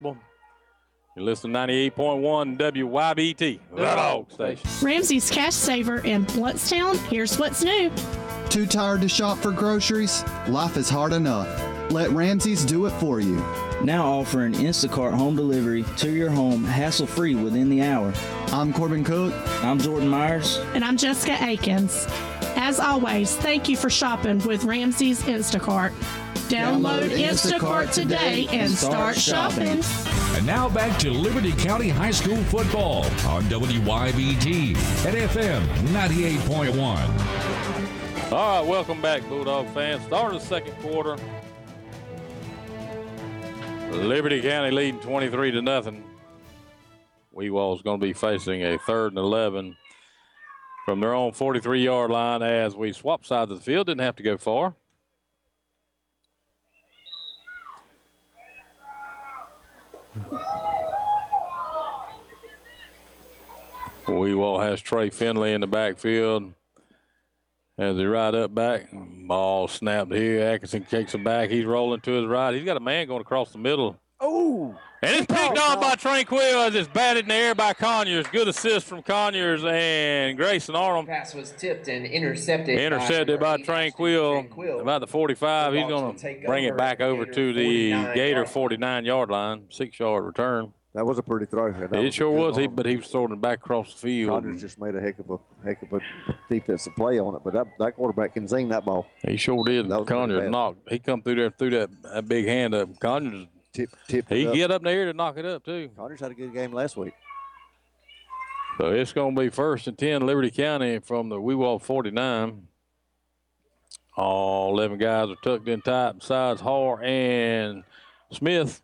football. You listen to 98.1 WYBT, the Dog Station. Ramsey's Cash Saver in Bluntstown. Here's what's new. Too tired to shop for groceries? Life is hard enough. Let Ramsey's do it for you. Now offering Instacart home delivery to your home hassle-free within the hour. I'm Corbin Cook. I'm Jordan Myers. And I'm Jessica Akins. As always, thank you for shopping with Ramsey's Instacart. Download Instacart today and start shopping. And now back to Liberty County High School football on WYBT at FM 98.1. All right, welcome back, Bulldog fans. Start of the second quarter. Liberty County leading 23-0. Wewall's going to be facing a 3rd and 11 from their own 43-yard line as we swap sides of the field. Didn't have to go far. Wewall has Trey Finley in the backfield as they ride up back. Ball snapped here. Atkinson kicks him back. He's rolling to his right. He's got a man going across the middle. Oh! And it's picked off by Tranquil as it's batted in the air by Conyers. Good assist from Conyers and Grayson Arnold. Pass was tipped and intercepted. Intercepted by Tranquil. About the 45. He's going to bring it back over to the Gator 49-yard line. 6-yard return. That was a pretty throw. It sure was, but he was throwing it back across the field. Conyers just made a heck of a defensive play on it, but that quarterback can zing that ball. He sure did. Conyers knocked. He come through there threw that big hand up. Conyers he get up there to knock it up too. Conyers had a good game last week. So it's going to be 1st and 10 Liberty County from the Wewall 49. All 11 guys are tucked in tight besides Har and Smith.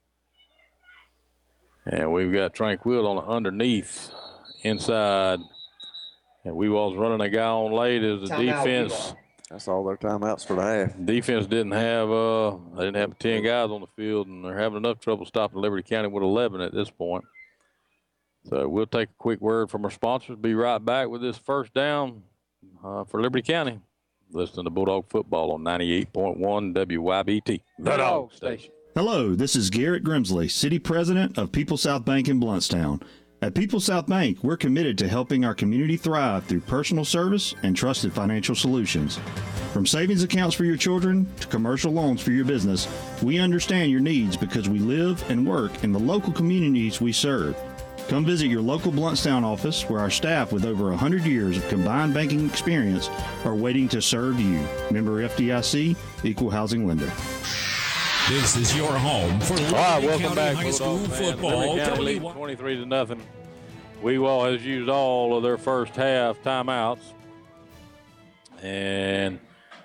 And we've got Tranquil on the underneath inside. And Wewall's running a guy on late as the defense. That's all their timeouts for the half. Defense didn't have 10 guys on the field, and they're having enough trouble stopping Liberty County with 11 at this point. So we'll take a quick word from our sponsors. Be right back with this first down for Liberty County. Listen to Bulldog Football on 98.1 WYBT, the Dog Station. Hello, this is Garrett Grimsley, City President of People South Bank in Bluntstown. At People South Bank, we're committed to helping our community thrive through personal service and trusted financial solutions. From savings accounts for your children to commercial loans for your business, we understand your needs because we live and work in the local communities we serve. Come visit your local Bluntstown office where our staff with over 100 years of combined banking experience are waiting to serve you. Member FDIC, Equal Housing Lender. This is your home for Liberty welcome County back, High School football. Liberty County leading 23-0. Wewall has used all of their first half timeouts. And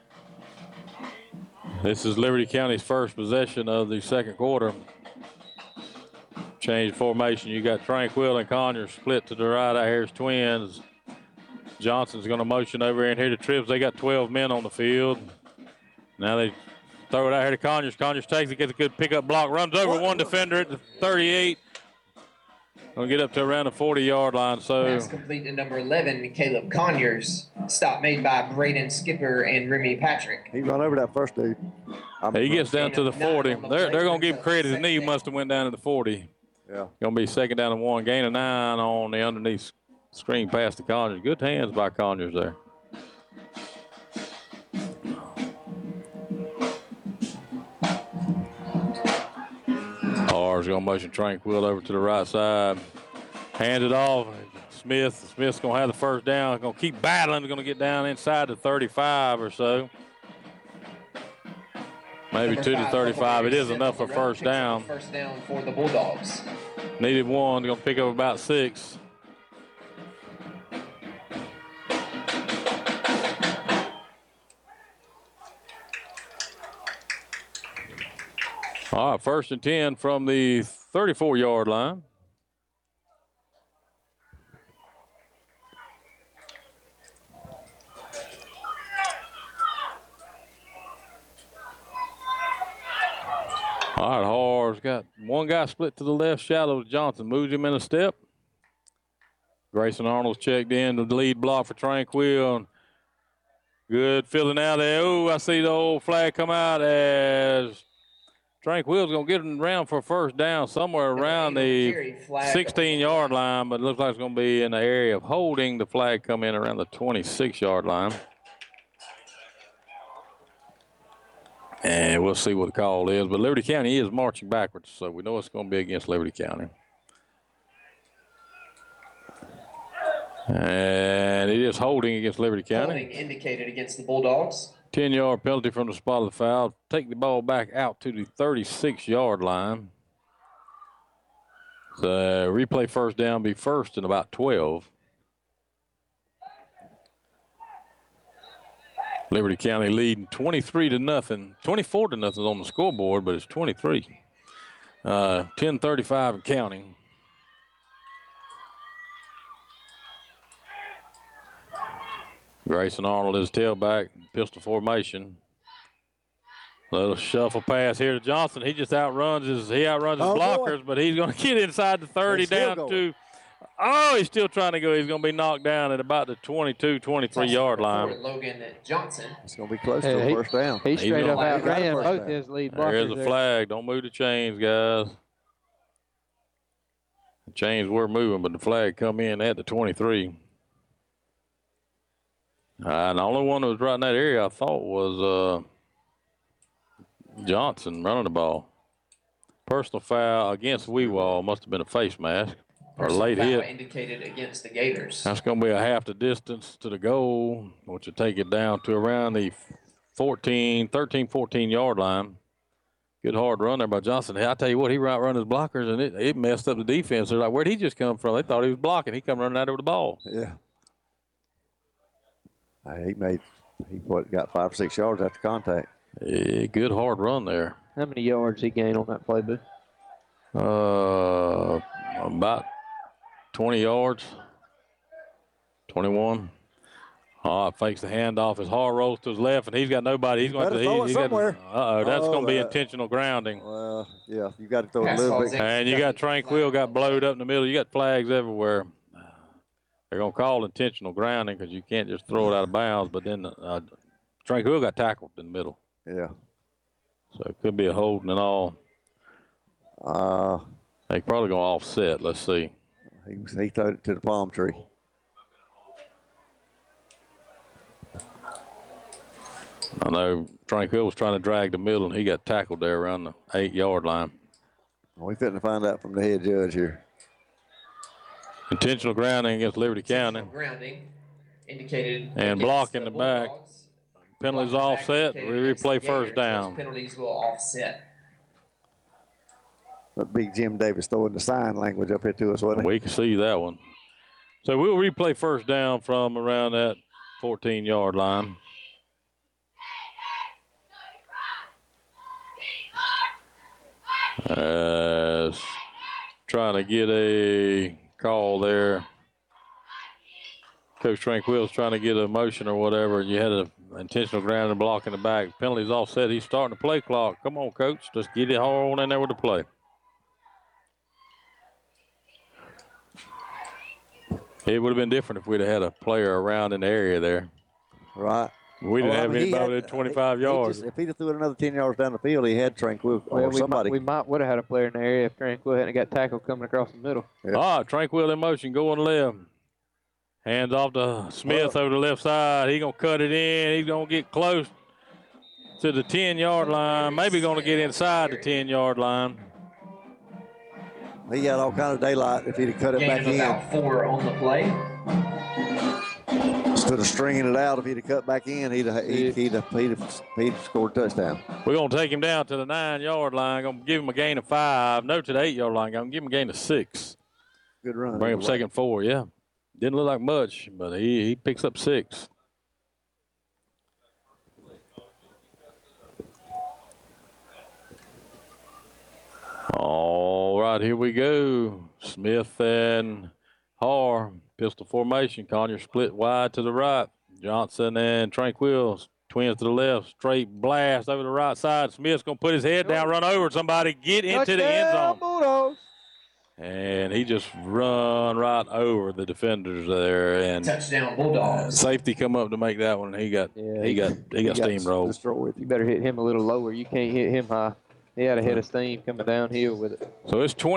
this is Liberty County's first possession of the second quarter. Change formation. You got Tranquil and Conyers split to the right. Out here's Twins. Johnson's going to motion over in here to Trips. They got 12 men on the field. Now they throw it out here to Conyers. Conyers takes it, gets a good pickup block, runs over one defender at the 38. Going to get up to around the 40-yard line. So pass complete to number 11, Caleb Conyers. Stop made by Braden Skipper and Remy Patrick. He run over that first dude. He gets down to the 40. They're going to give him credit. His knee must have went down to the 40. Yeah. Going to be 2nd down and 1. Gain of 9 on the underneath screen pass to Conyers. Good hands by Conyers there. R's going to motion Tranquil over to the right side. Hands it off. Smith's going to have the first down. Going to keep battling. Going to get down inside the 35 or so. Maybe to the 35. It is enough for first down. First down for the Bulldogs. Needed 1. Going to pick up about 6. All right, 1st and 10 from the 34-yard line. All right, Har's got one guy split to the left, shallow to Johnson. Moves him in a step. Grayson Arnold's checked in the lead block for Tranquil. Good filling out there. Oh, I see the old flag come out as Tranquil's going to get him around for a first down somewhere around the 16-yard line, but it looks like it's going to be in the area of holding. The flag come in around the 26-yard line. And we'll see what the call is. But Liberty County is marching backwards, so we know it's going to be against Liberty County. And it is holding against Liberty County. Holding indicated against the Bulldogs. 10-yard penalty from the spot of the foul. Take the ball back out to the 36-yard line. The replay first down be first and about 12. Liberty County leading 23-0. 24-0 is on the scoreboard, but it's 23. 10:35 and counting. Grayson Arnold is tailback, pistol formation. Little shuffle pass here to Johnson. He just outruns his blockers, but he's going to get inside the 30 down to. Oh, he's still trying to go. He's going to be knocked down at about the 22, 23-yard line. Logan Johnson. It's going to be close to a first down. He straight up outran both his lead blockers. There's a flag. Don't move the chains, guys. The chains were moving, but the flag come in at the 23. And the only one that was right in that area, I thought, was Johnson running the ball. Personal foul against Wewall. Must have been a face mask or late hit. Indicated against the Gators. That's going to be a half the distance to the goal, which will take it down to around the 13, 14-yard line. Good hard run there by Johnson. Hey, I tell you what, he outrun his blockers, and it messed up the defense. They're like, where'd he just come from? They thought he was blocking. He come running out over the ball. Yeah. He got 5 or 6 yards after contact. Yeah, good hard run there. How many yards he gained on that play, Boo? About 20 yards. 21. Fakes the handoff. His hard rolls to his left, and he's got nobody. He's going to throw it somewhere. That's going to be intentional grounding. Yeah, you got to throw it a little bit. And you got Tranquil got blowed up in the middle. You got flags everywhere. They're going to call intentional grounding because you can't just throw it out of bounds. But then Tranquil got tackled in the middle. Yeah. So it could be a holding and all. They probably going to offset. Let's see. He threw it to the palm tree. I know Tranquil was trying to drag the middle, and he got tackled there around the 8-yard line. We couldn't find out from the head judge here. Intentional grounding against Liberty County. Grounding indicated. And blocking the back. Penalties offset. We replay first down. Penalties will offset. That big Jim Davis throwing the sign language up here to us, wasn't he? We can see that one. So we'll replay first down from around that 14-yard line. Trying to get a call there. Coach Tranquil's trying to get a motion or whatever, and you had an intentional ground and block in the back. Penalties offset. He's starting the play clock. Come on, Coach. Just get it hard on in there with the play. It would have been different if we'd have had a player around in the area there. Right. We didn't have anybody at 25 yards. If he'd have threw it another 10 yards down the field, he had Tranquil or somebody. We would have had a player in the area if Tranquil hadn't got tackled coming across the middle. Yeah. Tranquil in motion, going left. Hands off to Smith over the left side. He's going to cut it in. He's going to get close to the 10-yard line. Maybe going to get inside the 10-yard line. He got all kind of daylight if he'd have cut it back in. About 4 on the play. Instead of stringing it out, if he'd have cut back in, he'd have scored a touchdown. We're going to take him down to the 9-yard line. Going to give him a gain of 5. No, to the 8-yard line. Going to give him a gain of 6. Good run. Bring him second 4, yeah. Didn't look like much, but he picks up 6. All right, here we go. Smith and Harr, pistol formation. Conyer split wide to the right. Johnson and Tranquil, twins to the left. Straight blast over the right side. Smith's going to put his head down, run over somebody, get into the end zone. Bulldogs. And he just run right over the defenders there. And touchdown Bulldogs. Safety come up to make that one. He got steamrolled. Destroyed. You better hit him a little lower. You can't hit him high. He had a head of steam coming downhill with it. So it's 20.